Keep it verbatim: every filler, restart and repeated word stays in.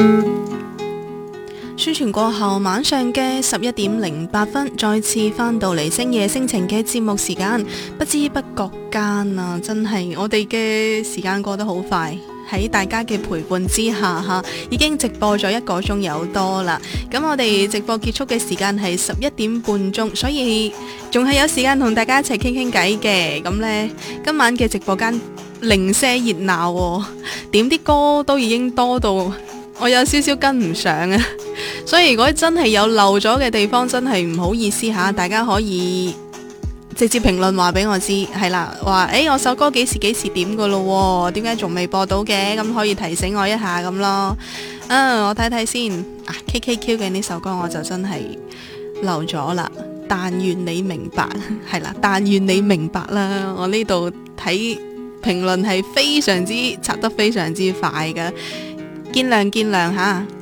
宣傳過後，晚上嘅十一點零八分，再次翻到嚟星夜星情嘅節目時間，不知不覺間啊，真係我哋嘅時間過得好快。喺大家嘅陪伴之下吓，已經直播咗一個鐘有多啦。咁我哋直播結束嘅時間係十一點半鐘，所以仲係有時間同大家一齊傾傾偈嘅。咁呢，今晚嘅直播間零舍熱鬧喎，點啲歌都已經多到我有少少跟唔上啊。所以如果真係有漏咗嘅地方，真係唔好意思吓，大家可以直接評論話俾我知，係啦，話誒我首歌幾時幾時點噶咯，點解仲未播到嘅？咁可以提醒我一下咁咯。啊，我睇睇先啊 ，K K Q 嘅呢首歌我就真係漏咗啦。但願你明白，係啦，但願你明白啦。我呢度睇評論係非常之刷得非常之快噶，見諒見諒吓。